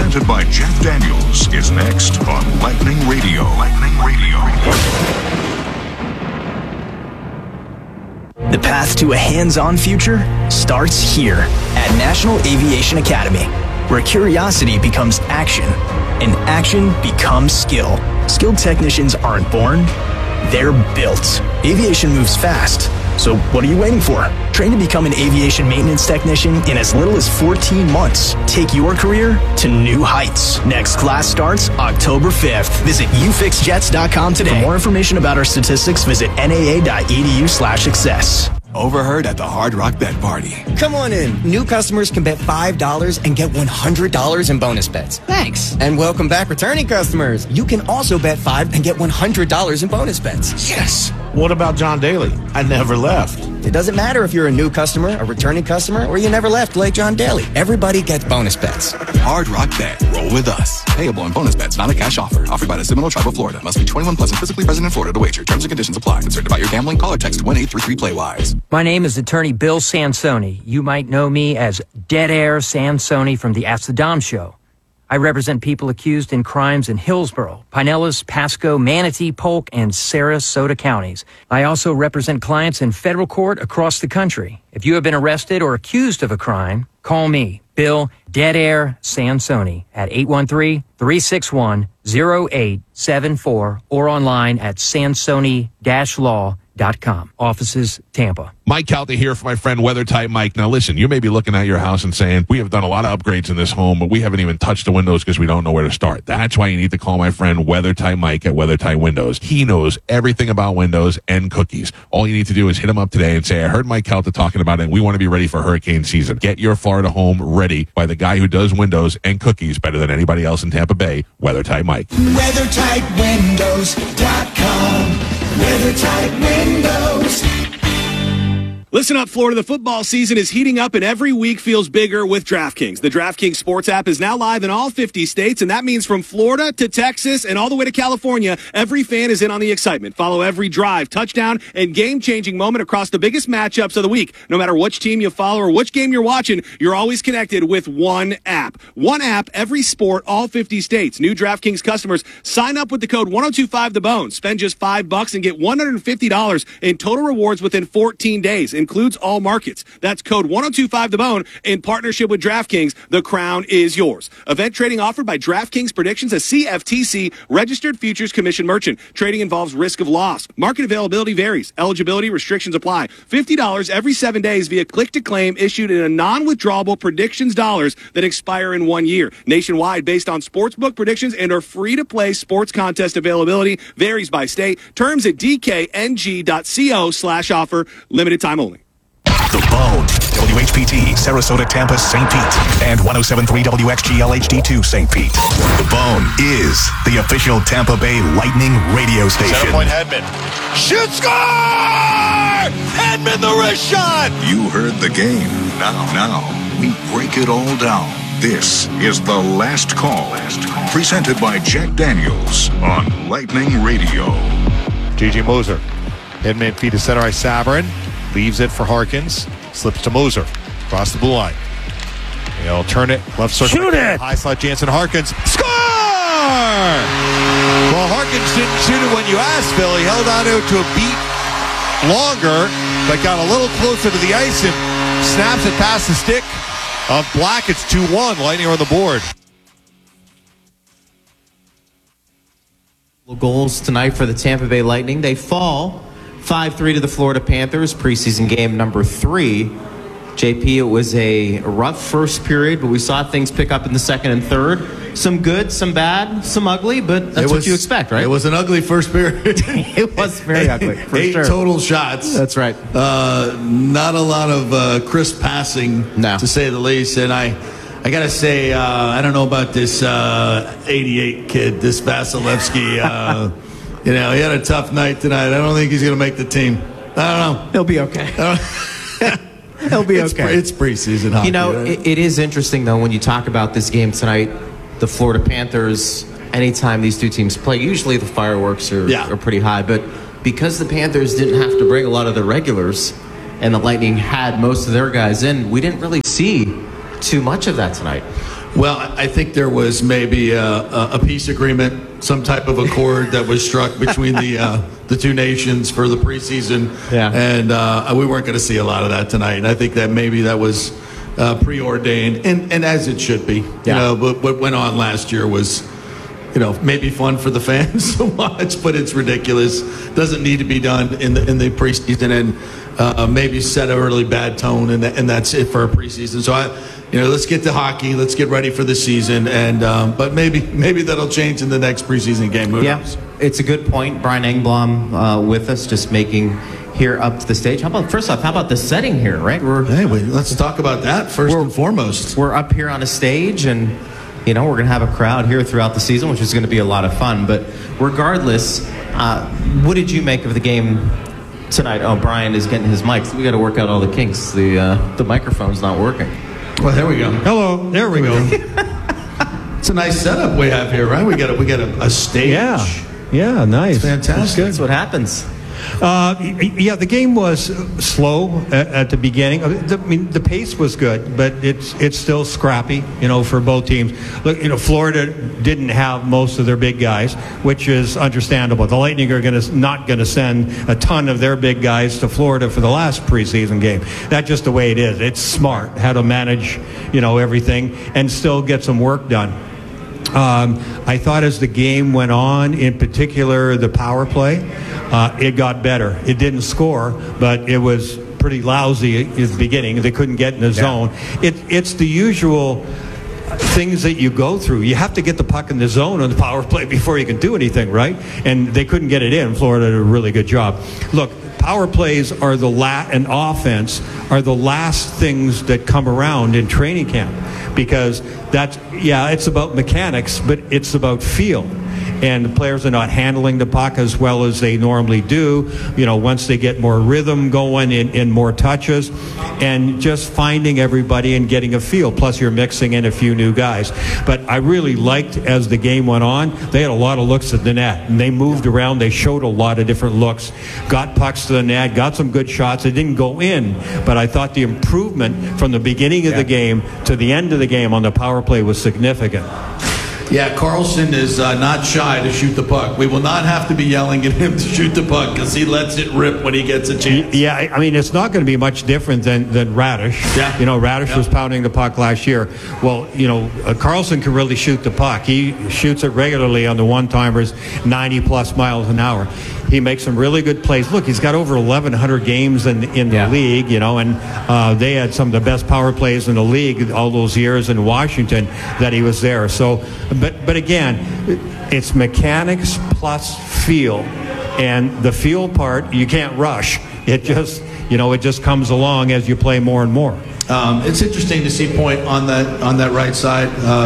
presented by Jack Daniels, is next on Lightning Radio. Lightning Radio. The path to a hands-on future starts here at National Aviation Academy, where curiosity becomes action and action becomes skill. Skilled technicians aren't born, they're built. Aviation moves fast, so what are you waiting for? Train to become an aviation maintenance technician in as little as 14 months. Take your career to new heights. Next class starts October 5th. Visit ufixjets.com today. For more information about our statistics, visit naa.edu/success. Overheard at the Hard Rock Bet Party. Come on in. New customers can bet $5 and get $100 in bonus bets. Thanks. And welcome back, returning customers. You can also bet $5 and get $100 in bonus bets. Yes. What about John Daly? I never left. It doesn't matter if you're a new customer, a returning customer, or you never left like John Daly. Everybody gets bonus bets. Hard Rock Bet. Roll with us. Payable on bonus bets, not a cash offer. Offered by the Seminole Tribe of Florida. Must be 21 plus and physically present in Florida to wager. Terms and conditions apply. Concerned about your gambling? Call or text 1-833-PLAY-WISE. My name is attorney Bill Sansoni. You might know me as Dead Air Sansoni from the Ask the Dom show. I represent people accused in crimes in Hillsborough, Pinellas, Pasco, Manatee, Polk, and Sarasota counties. I also represent clients in federal court across the country. If you have been arrested or accused of a crime, call me, Bill Dead Air Sansoni, at 813-361-0874 or online at sansoni-law.com. Offices, Tampa. Mike Calta here for my friend WeatherTight Mike. Now listen, you may be looking at your house and saying, we have done a lot of upgrades in this home, but we haven't even touched the windows because we don't know where to start. That's why you need to call my friend WeatherTight Mike at WeatherTight Windows. He knows everything about windows and cookies. All you need to do is hit him up today and say, I heard Mike Calta talking about it, and we want to be ready for hurricane season. Get your Florida home ready by the guy who does windows and cookies better than anybody else in Tampa Bay, WeatherTight Mike. WeatherTightWindows.com. WeatherTight Windows. Listen up, Florida. The football season is heating up and every week feels bigger with DraftKings. The DraftKings Sports app is now live in all 50 states, and that means from Florida to Texas and all the way to California, every fan is in on the excitement. Follow every drive, touchdown, and game-changing moment across the biggest matchups of the week. No matter which team you follow or which game you're watching, you're always connected with one app. One app, every sport, all 50 states. New DraftKings customers, sign up with the code 1025TheBone. Spend just $5 and get $150 in total rewards within 14 days. Includes all markets. That's code 1025TheBone in partnership with DraftKings. The crown is yours. Event trading offered by DraftKings Predictions, a CFTC registered futures commission merchant. Trading involves risk of loss. Market availability varies. Eligibility restrictions apply. $50 every 7 days via click to claim issued in a non-withdrawable predictions dollars that expire in 1 year. Nationwide based on sportsbook predictions and are free to play sports contest availability. Varies by state. Terms at dkng.co/offer. Limited time only. The Bone, WHPT, Sarasota, Tampa, St. Pete, and 107.3 WXGL HD2, St. Pete. The Bone is the official Tampa Bay Lightning radio station. Center point, Hedman. Shoot, score! Hedman, the wrist shot! You heard the game. Now, we break it all down. This is The Last Call, presented by Jack Daniels on Lightning Radio. J.J. Moser. Hedman feed to center ice, Sabourin. Leaves it for Harkins. Slips to Moser. Across the blue line. He'll turn it. Left circle. Shoot it! High slot, Jansen Harkins. Score! Well, Harkins didn't shoot it when you asked, Phil. He held on to it to a beat longer, but got a little closer to the ice and snaps it past the stick of Black. It's 2-1. Lightning are on the board. Goals tonight for the Tampa Bay Lightning. They fall 5-3 to the Florida Panthers, preseason game number 3. JP, it was a rough first period, but we saw things pick up in the second and third. Some good, some bad, some ugly, but that's what you expect, right? It was an ugly first period. It was very ugly, for eight sure. Total shots. That's right. Not a lot of crisp passing, to say the least. And I got to say, I don't know about this 88 kid, this Vasilevsky. He had a tough night tonight. I don't think he's going to make the team. I don't know. He'll be okay. He'll be okay. It's preseason hockey. Right? It is interesting, though, when you talk about this game tonight, the Florida Panthers, anytime these two teams play, usually the fireworks are pretty high. But because the Panthers didn't have to bring a lot of the regulars and the Lightning had most of their guys in, we didn't really see too much of that tonight. Well, I think there was maybe a peace agreement, some type of accord that was struck between the two nations for the preseason. Yeah. And we weren't going to see a lot of that tonight. And I think that maybe that was preordained, and as it should be. You know, but what went on last year was, maybe fun for the fans to watch, but it's ridiculous. Doesn't need to be done in the preseason, and maybe set a really bad tone, and that's it for a preseason. So let's get to hockey. Let's get ready for the season, and but maybe that'll change in the next preseason game. Who knows? It's a good point. Brian Engblom with us, just making here up to the stage. How about the setting here, right? Let's talk about that first and foremost. We're up here on a stage, and we're going to have a crowd here throughout the season, which is going to be a lot of fun. But regardless, what did you make of the game tonight? Oh, Brian is getting his mic. We got to work out all the kinks. The microphone's not working. Well, there we go. Hello. There we go. It's a nice setup we have here, right? We got a stage. Yeah, nice. It's fantastic. That's what happens. The game was slow at the beginning. The pace was good, but it's still scrappy, for both teams. Look, Florida didn't have most of their big guys, which is understandable. The Lightning are not going to send a ton of their big guys to Florida for the last preseason game. That's just the way it is. It's smart how to manage, everything and still get some work done. I thought as the game went on, in particular the power play, it got better. It didn't score, but it was pretty lousy at the beginning. They couldn't get in the zone. It's the usual things that you go through. You have to get the puck in the zone on the power play before you can do anything, right? And they couldn't get it in. Florida did a really good job. Look, power plays are and offense are the last things that come around in training camp, because it's about mechanics, but it's about feel. And the players are not handling the puck as well as they normally do, once they get more rhythm going in more touches, and just finding everybody and getting a feel. Plus you're mixing in a few new guys. But I really liked, as the game went on, they had a lot of looks at the net, and they moved around. They showed a lot of different looks, got pucks to the net, got some good shots. It didn't go in, but I thought the improvement from the beginning of the game to the end of the game on the power play was significant. Yeah, Carlson is not shy to shoot the puck. We will not have to be yelling at him to shoot the puck, because he lets it rip when he gets a chance. Yeah, I mean, it's not going to be much different than Radish. Yeah. Radish was pounding the puck last year. Well, Carlson can really shoot the puck. He shoots it regularly on the one-timers, 90-plus miles an hour. He makes some really good plays. Look, he's got over 1,100 games in the league, and they had some of the best power plays in the league all those years in Washington that he was there. So, but again, it's mechanics plus feel, and the feel part you can't rush. It just comes along as you play more and more. It's interesting to see Point on that right side.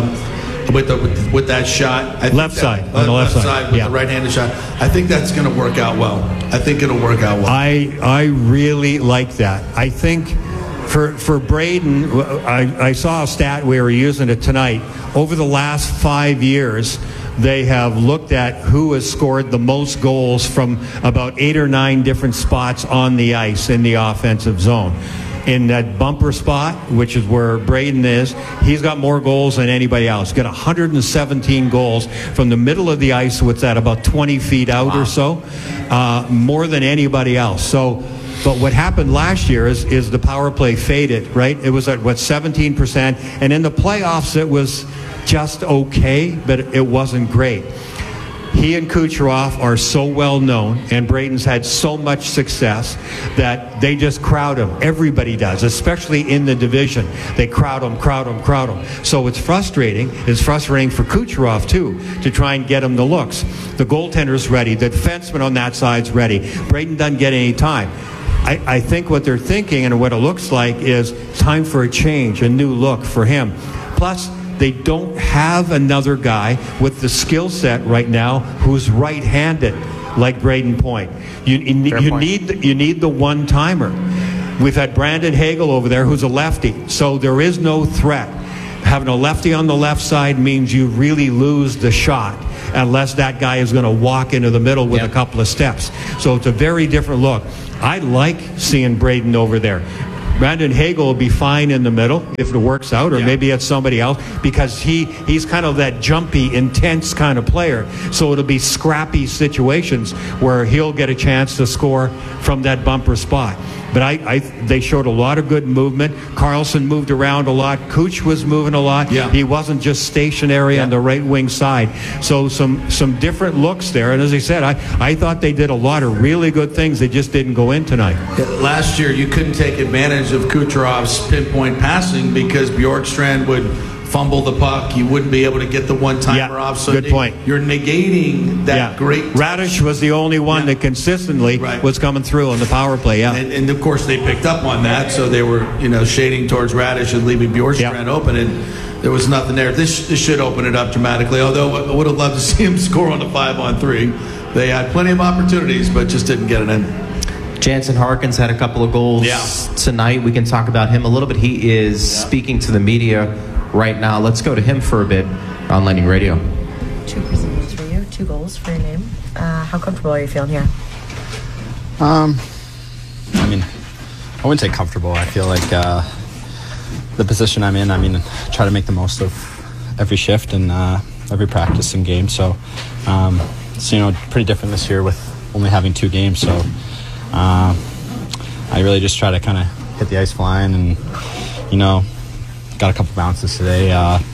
With that shot, on the left side with the right-handed shot. I think that's going to work out well. I think it'll work out well. I really like that. I think for Braden, I saw a stat, we were using it tonight. Over the last 5 years, they have looked at who has scored the most goals from about 8 or 9 different spots on the ice in the offensive zone. In that bumper spot, which is where Braden is, he's got more goals than anybody else. Got 117 goals from the middle of the ice, what's that, about 20 feet out or so, more than anybody else. So, but what happened last year is the power play faded, right? It was at, 17%, and in the playoffs it was just okay, but it wasn't great. He and Kucherov are so well known, and Braden's had so much success that they just crowd him. Everybody does, especially in the division. They crowd him. So it's frustrating. It's frustrating for Kucherov, too, to try and get him the looks. The goaltender's ready. The defenseman on that side's ready. Braden doesn't get any time. I think what they're thinking and what it looks like is time for a change, a new look for him. Plus, they don't have another guy with the skill set right now who's right-handed like Braden Point. You need the one-timer. We've had Brandon Hagel over there who's a lefty, so there is no threat. Having a lefty on the left side means you really lose the shot unless that guy is going to walk into the middle with a couple of steps. So it's a very different look. I like seeing Braden over there. Brandon Hagel will be fine in the middle if it works out, or maybe it's somebody else, because he's kind of that jumpy, intense kind of player. So it'll be scrappy situations where he'll get a chance to score from that bumper spot. But they showed a lot of good movement. Carlson moved around a lot. Cooch was moving a lot. Yeah. He wasn't just stationary on the right wing side. So some different looks there. And as I said, I thought they did a lot of really good things. They just didn't go in tonight. Last year, you couldn't take advantage of Kucherov's pinpoint passing because Bjorkstrand would fumble the puck. You wouldn't be able to get the one-timer off. So good point. You're negating that great... Radish was the only one that consistently was coming through on the power play, And of course, they picked up on that, so they were, shading towards Radish and leaving Bjorkstrand open, and there was nothing there. This should open it up dramatically, although I would have loved to see him score on the 5-on-3. They had plenty of opportunities, but just didn't get it in. Jansen Harkins had a couple of goals tonight. We can talk about him a little bit. He is speaking to the media right now. Let's go to him for a bit on Lightning Radio. 2 presences for you, 2 goals for your name. How comfortable are you feeling here? I wouldn't say comfortable. I feel like the position I'm in, try to make the most of every shift and every practice and game. So it's pretty different this year with only having 2 games. So I really just try to kind of hit the ice flying and got a couple bounces today.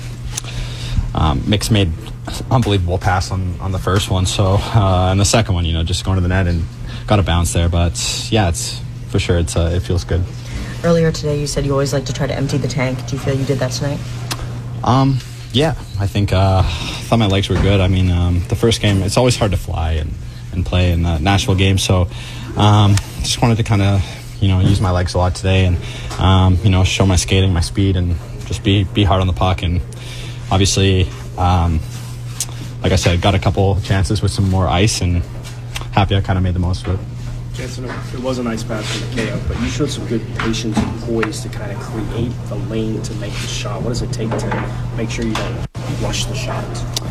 Mix made unbelievable pass on the first one. So and the second one, just going to the net and got a bounce there. But it's for sure. It feels good. Earlier today, you said you always like to try to empty the tank. Do you feel you did that tonight? Yeah, I think I thought my legs were good. The first game, it's always hard to fly and play in the Nashville game. So just wanted to kind of use my legs a lot today and show my skating, my speed, and just be hard on the puck. And obviously, like I said, got a couple chances with some more ice, and happy I kind of made the most of it. Jansen, it was a nice pass from Mikheyev, but you showed some good patience and poise to kind of create the lane to make the shot. What does it take to make sure you don't rush the shot?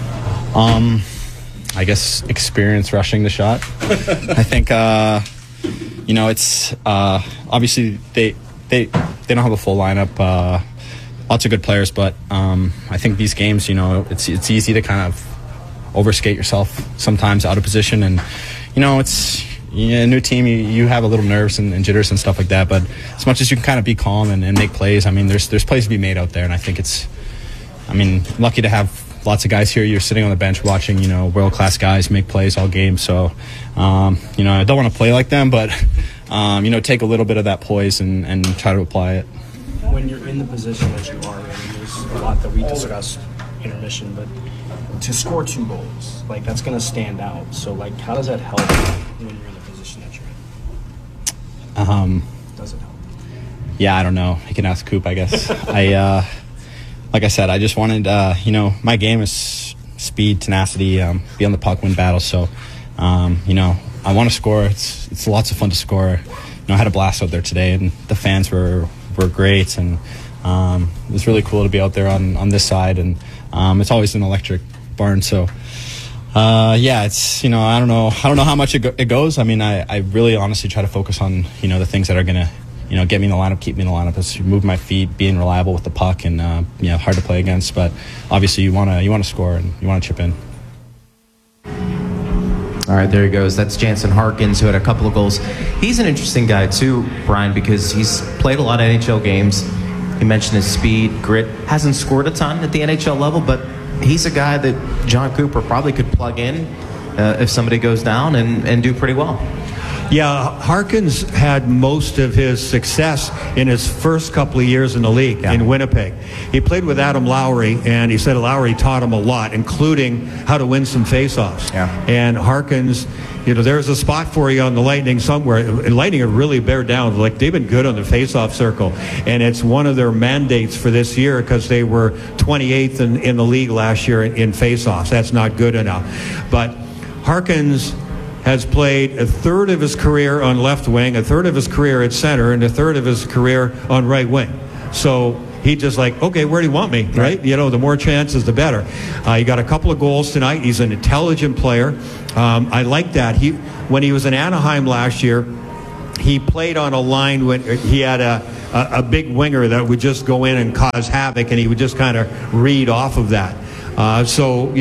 I guess experience rushing the shot. I think it's obviously they don't have a full lineup. Lots of good players, but I think these games, it's easy to kind of overskate yourself sometimes out of position, and it's a new team. You have a little nerves and jitters and stuff like that, but as much as you can kind of be calm and make plays, there's plays to be made out there, and I think lucky to have lots of guys here. You're sitting on the bench watching, world-class guys make plays all game. So, I don't want to play like them, but, take a little bit of that poise and try to apply it. When you're in the position that you are in, there's a lot that we discussed intermission, but to score 2 goals, that's going to stand out. So, how does that help when you're in the position that you're in? Does it help? Yeah, I don't know. You can ask Coop, I guess. Like I said, I just wanted, my game is speed, tenacity, be on the puck, win battles. So, I want to score. It's lots of fun to score. I had a blast out there today, and the fans were great, and it was really cool to be out there on this side, and it's always an electric barn. So, it's I don't know how much it goes. I really honestly try to focus on the things that are gonna get me in the lineup, keep me in the lineup, is move my feet, being reliable with the puck, and hard to play against. But obviously, you want to score and you want to chip in. All right, there he goes. That's Jansen Harkins, who had a couple of goals. He's an interesting guy too, Brian, because he's played a lot of NHL games. He mentioned his speed, grit. Hasn't scored a ton at the NHL level, but he's a guy that John Cooper probably could plug in if somebody goes down and do pretty well. Yeah, Harkins had most of his success in his first couple of years in the league in Winnipeg. He played with Adam Lowry, and he said Lowry taught him a lot, including how to win some faceoffs. Yeah. And Harkins, there's a spot for you on the Lightning somewhere. And Lightning have really bear down. They've been good on the faceoff circle, and it's one of their mandates for this year because they were 28th in the league last year in faceoffs. That's not good enough. But Harkins has played a third of his career on left wing, a third of his career at center, and a third of his career on right wing. So he just okay, where do you want me, right? The more chances, the better. He got a couple of goals tonight. He's an intelligent player. I like that. When he was in Anaheim last year, he played on a line when he had a big winger that would just go in and cause havoc, and he would just kind of read off of that. So,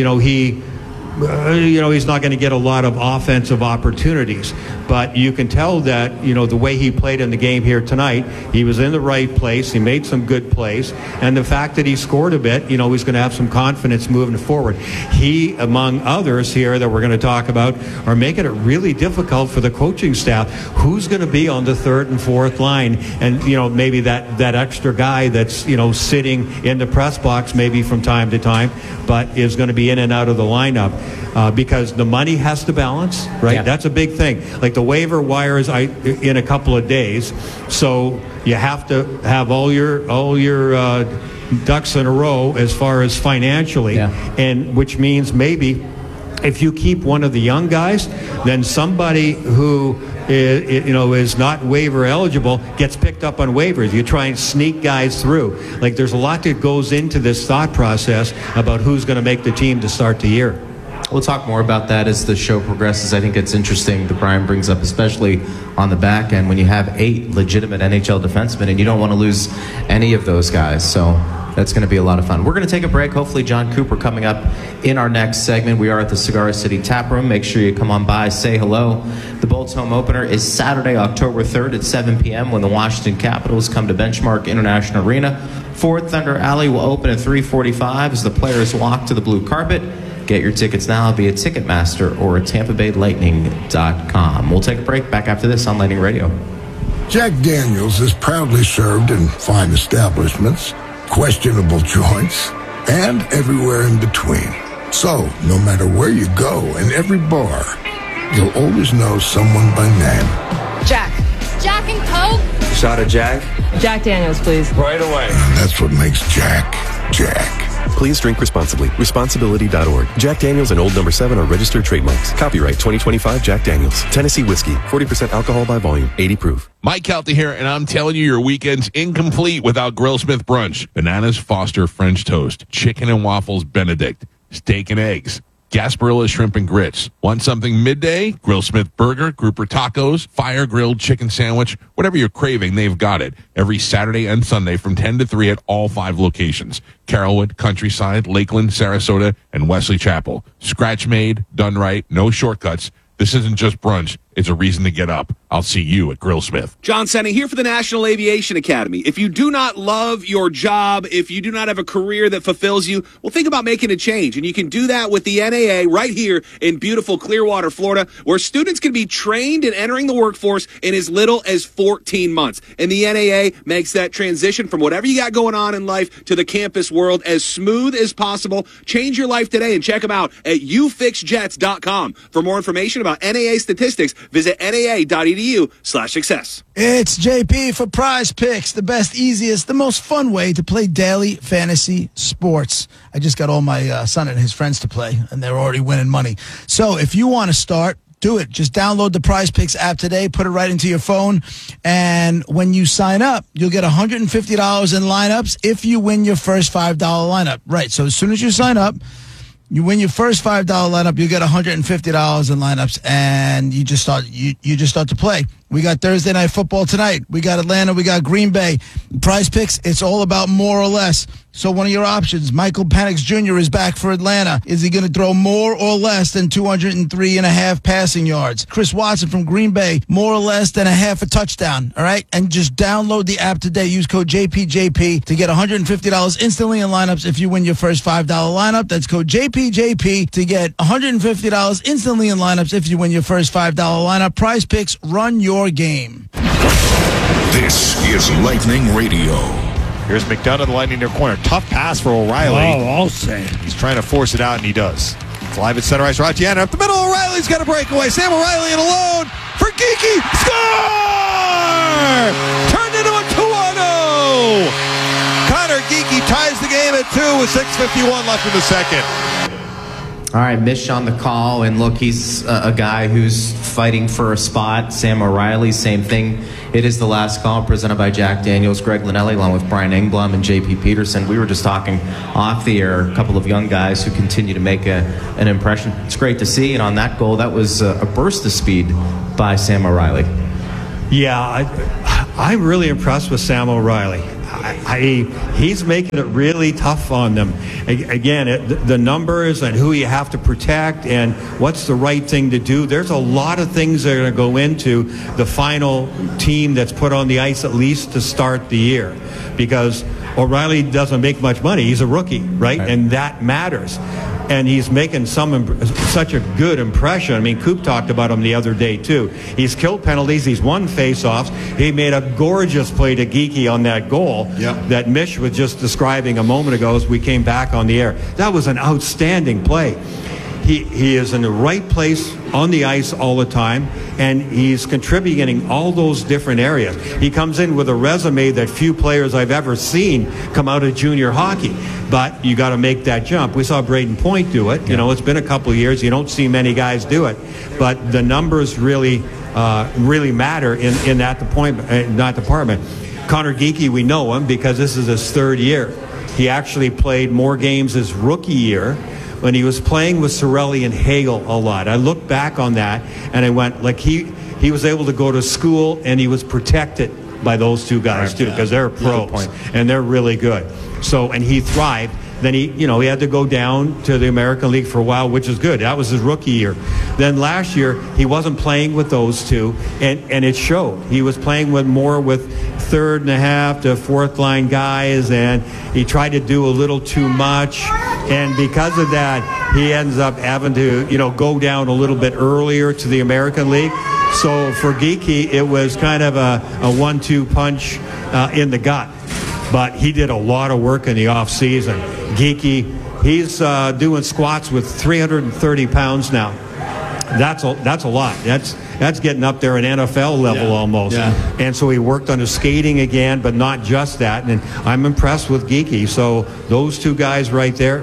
he's not going to get a lot of offensive opportunities. But you can tell that, the way he played in the game here tonight, he was in the right place. He made some good plays. And the fact that he scored a bit, he's going to have some confidence moving forward. He, among others here that we're going to talk about, are making it really difficult for the coaching staff. Who's going to be on the third and fourth line? And, maybe that extra guy that's, sitting in the press box maybe from time to time, but is going to be in and out of the lineup. Because the money has to balance, right? Yeah. That's a big thing. Like the waiver wires in a couple of days, so you have to have all your ducks in a row as far as financially, and which means maybe if you keep one of the young guys, then somebody who is not waiver eligible gets picked up on waivers. You try and sneak guys through. Like there's a lot that goes into this thought process about who's going to make the team to start the year. We'll talk more about that as the show progresses. I think it's interesting that Brian brings up, especially on the back end, when you have 8 legitimate NHL defensemen and you don't want to lose any of those guys. So that's going to be a lot of fun. We're going to take a break. Hopefully John Cooper coming up in our next segment. We are at the Cigar City Tap Room. Make sure you come on by, say hello. The Bolts home opener is Saturday, October 3rd at 7 p.m. when the Washington Capitals come to Benchmark International Arena. Ford Thunder Alley will open at 3:45 as the players walk to the blue carpet. Get your tickets now via Ticketmaster or TampaBayLightning.com. We'll take a break. Back after this on Lightning Radio. Jack Daniels is proudly served in fine establishments, questionable joints, and everywhere in between. So, no matter where you go in every bar, you'll always know someone by name. Jack. Jack and Coke? Shot of Jack? Jack Daniels, please. Right away. And that's what makes Jack, Jack. Please drink responsibly. Responsibility.org. Jack Daniels and Old No. 7 are registered trademarks. Copyright 2025 Jack Daniels. Tennessee whiskey. 40% alcohol by volume. 80 proof. Mike Kelty here, and I'm telling you, your weekend's incomplete without Grillsmith brunch. Bananas Foster French toast. Chicken and waffles Benedict. Steak and eggs. Gasparilla shrimp and grits. Want something midday? Grillsmith burger, grouper tacos, fire grilled chicken sandwich, whatever you're craving, they've got it. Every Saturday and Sunday from 10 to 3 at all 5 locations. Carrollwood, Countryside, Lakeland, Sarasota, and Wesley Chapel. Scratch made, done right, no shortcuts. This isn't just brunch. It's a reason to get up. I'll see you at Grillsmith. John Senning here for the National Aviation Academy. If you do not love your job, if you do not have a career that fulfills you, well, think about making a change. And you can do that with the NAA right here in beautiful Clearwater, Florida, where students can be trained in entering the workforce in as little as 14 months. And the NAA makes that transition from whatever you got going on in life to the campus world as smooth as possible. Change your life today and check them out at ufixjets.com. For more information about NAA statistics, visit naa.edu/success. It's JP for Prize Picks, the best, easiest, the most fun way to play daily fantasy sports. I just got all my son and his friends to play, and they're already winning money. So if you want to start, do it. Just download the Prize Picks app today, put it right into your phone, and when you sign up, you'll get $150 in lineups if you win your first $5 lineup. Right, so as soon as you sign up, you win your first $5 lineup, you get $150 in lineups, and you just start to play. We got Thursday Night Football tonight. We got Atlanta. We got Green Bay. Prize Picks, it's all about more or less. So one of your options, Michael Penix Jr. is back for Atlanta. Is he going to throw more or less than 203.5 passing yards? Chris Watson from Green Bay, more or less than a half a touchdown, all right? And just download the app today. Use code JPJP to get $150 instantly in lineups if you win your first $5 lineup. That's code JPJP to get $150 instantly in lineups if you win your first $5 lineup. Prize Picks, run your game. This is Lightning Radio. Here's McDonough, the Lightning near corner. Tough pass for O'Reilly. Oh, I'll say. He's trying to force it out, and he does. It's live at center ice. Ratiana up the middle. O'Reilly's got a breakaway. Sam O'Reilly in alone for Geeky. Score! Turned into a 2-0. Connor Geeky ties the game at 2 with 6:51 left in the second. All right, Mish on the call, and look, he's a guy who's fighting for a spot. Sam O'Reilly, same thing. It is the last call presented by Jack Daniels, Greg Linelli, along with Brian Engblom and J.P. Peterson. We were just talking off the air, a couple of young guys who continue to make an impression. It's great to see, and on that goal, that was a burst of speed by Sam O'Reilly. Yeah, I'm really impressed with Sam O'Reilly. He's making it really tough on them. Again, the numbers and who you have to protect and what's the right thing to do. There's a lot of things that are going to go into the final team that's put on the ice, at least to start the year, because O'Reilly doesn't make much money. He's a rookie, right? And that matters. And he's making such a good impression. I mean, Coop talked about him the other day, too. He's killed penalties. He's won faceoffs. He made a gorgeous play to Geekie on that goal that Mish was just describing a moment ago as we came back on the air. That was an outstanding play. He is in the right place on the ice all the time, and he's contributing in all those different areas. He comes in with a resume that few players I've ever seen come out of junior hockey, but you got to make that jump. We saw Braden Point do it. You know, it's been a couple of years. You don't see many guys do it, but the numbers really matter in that department. Connor Geekie, we know him because this is his third year. He actually played more games his rookie year when he was playing with Cirelli and Hagel a lot. I looked back on that and I went, like, he was able to go to school and he was protected by those two guys too, because they're pros and they're really good. So, and he thrived. Then he had to go down to the American League for a while, which is good. That was his rookie year. Then last year, he wasn't playing with those two, and it showed. He was playing more with third and a half to fourth line guys, and he tried to do a little too much. And because of that, he ends up having to, go down a little bit earlier to the American League. So for Geekie, it was kind of a 1-2 punch in the gut. But he did a lot of work in the off season. Geekie, he's doing squats with 330 pounds now. That's a lot. That's getting up there at NFL level almost. Yeah. And so he worked on his skating again, but not just that. And I'm impressed with Geekie. So those two guys right there,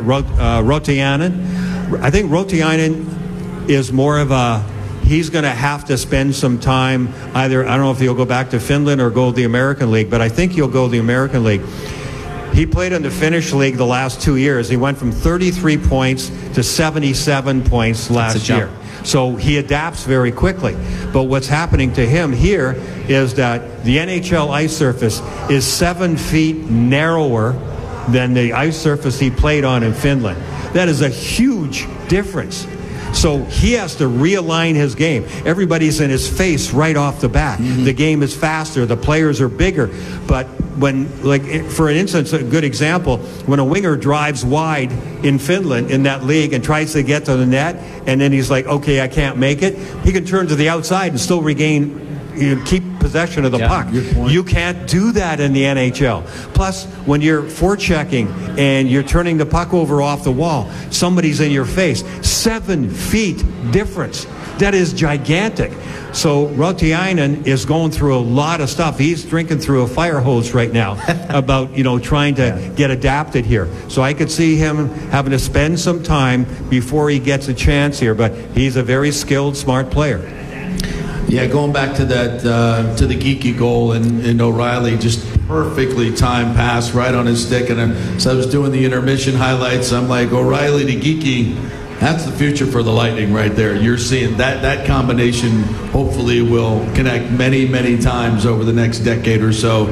Rotiainen. I think Rotiainen is more of he's going to have to spend some time either, I don't know if he'll go back to Finland or go to the American League, but I think he'll go to the American League. He played in the Finnish league the last 2 years. He went from 33 points to 77 points last year. So he adapts very quickly. But what's happening to him here is that the NHL ice surface is 7 feet narrower than the ice surface he played on in Finland. That is a huge difference. So he has to realign his game. Everybody's in his face right off the bat. Mm-hmm. The game is faster. The players are bigger. But when, for an instance, a good example, when a winger drives wide in Finland in that league and tries to get to the net, and then he's like, okay, I can't make it, he can turn to the outside and still keep possession of the puck. You can't do that in the NHL. Plus, when you're forechecking and you're turning the puck over off the wall, somebody's in your face. 7 feet difference. That is gigantic. So Rotiainen is going through a lot of stuff. He's drinking through a fire hose right now about, trying to get adapted here. So I could see him having to spend some time before he gets a chance here, but he's a very skilled, smart player. Yeah, going back to that, to the Geekie goal and O'Reilly, just perfectly timed pass right on his stick. And so I was doing the intermission highlights. I'm like, O'Reilly to Geekie, that's the future for the Lightning right there. You're seeing that combination hopefully will connect many, many times over the next decade or so.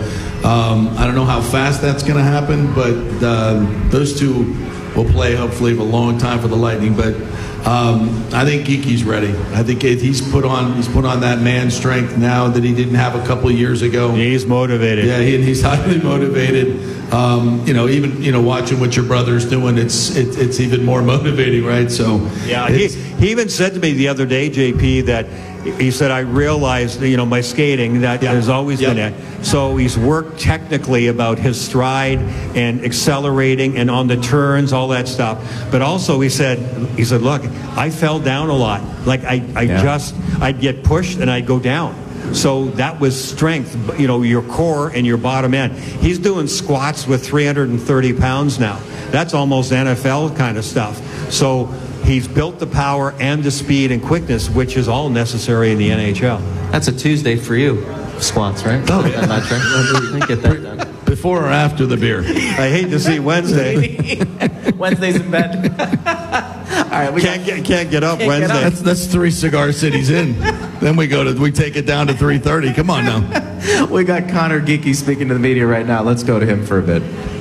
I don't know how fast that's going to happen, but those two will play hopefully for a long time for the Lightning. But I think Geekie's ready. I think he's put on that man strength now that he didn't have a couple of years ago. He's motivated. Yeah, he's highly motivated. Even watching what your brother's doing, it's even more motivating, right? So yeah, he even said to me the other day, JP, that he said, I realized, my skating, that has always been it. So he's worked technically about his stride and accelerating and on the turns, all that stuff. But also he said, look, I fell down a lot. Like I'd get pushed and I'd go down. So that was strength, your core and your bottom end. He's doing squats with 330 pounds now. That's almost NFL kind of stuff. So he's built the power and the speed and quickness, which is all necessary in the NHL. That's a Tuesday for you, squats, right? Oh, yeah. I'm not sure. Get that done. before or after the beer? I hate to see Wednesday. Wednesday's in bed. All right, we can't get up Wednesday. That's 3 cigar cities in. Then we take it down to 3:30. Come on now. We got Connor Geeky speaking to the media right now. Let's go to him for a bit.